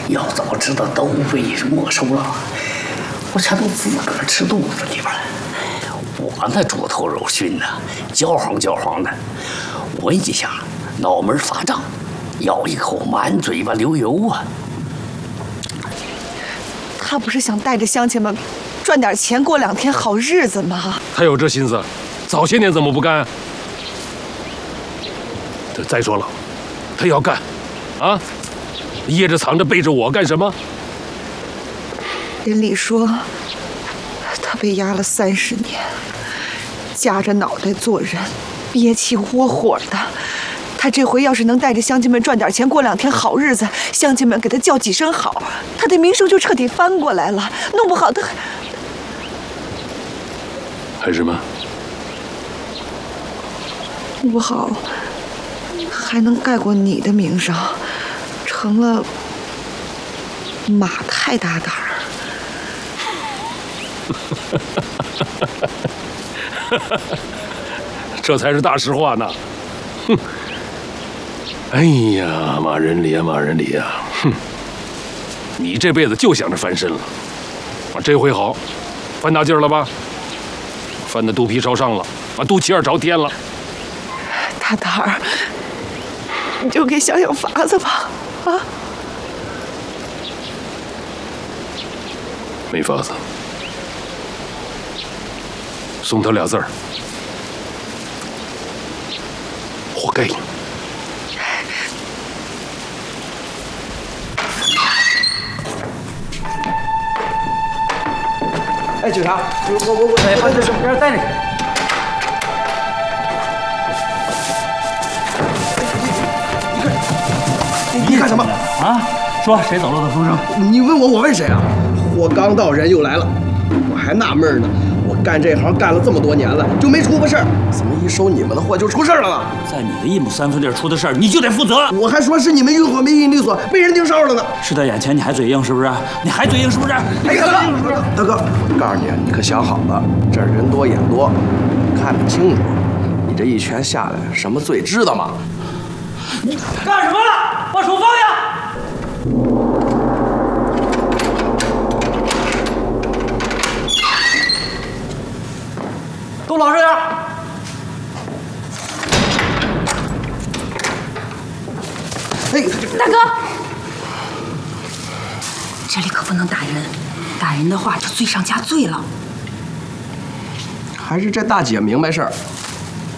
要早知道都被没收了，我全都自个儿吃肚子里边了。我那猪头肉熏的焦黄焦黄的，闻一下脑门发胀，咬一口满嘴巴流油啊！ 他不是想带着乡亲们赚点钱过2天好日子吗？ 他有这心思，早些年怎么不干？再说了，他要干，啊，掖着藏着背着我干什么？ 邻里说，他被压了30年，夹着脑袋做人，憋气窝火的。他这回要是能带着乡亲们赚点钱过2天好日子，乡亲们给他叫几声好，他的名声就彻底翻过来了。弄不好他还什么？ 弄不好还能盖过你的名声，成了马太大胆儿。 这才是大实话呢！哼！哎呀，马仁礼啊，马仁礼啊！哼！你这辈子就想着翻身了，这回好，翻大劲儿了吧？翻得肚皮朝上了，肚脐眼朝天了。 大胆儿，你就给想想法子吧，啊！ 没法子，送他俩字儿：活该。 哎，警察，我，哎，把这身份证带着。你干什么？ 啊？说谁走漏的风声？ 你问我，我问谁啊？我刚到，人又来了，我还纳闷呢。我干这行干了这么多年了，就没出过事儿，怎么一收你们的货就出事儿了呢？ 在你的1亩3分地出的事儿，你就得负责。 我还说是你们运货没运利索，被人盯梢了呢。 事到眼前，你还嘴硬是不是？你还嘴硬是不是？ 哎，大哥，我告诉你，你可想好了，这儿人多眼多，看得清楚。你这一拳下来，什么罪知道吗？ 你干什么？把手放下！都老实点！ 哎， 大哥，这里可不能打人，打人的话就罪上加罪了。 还是这大姐明白事儿，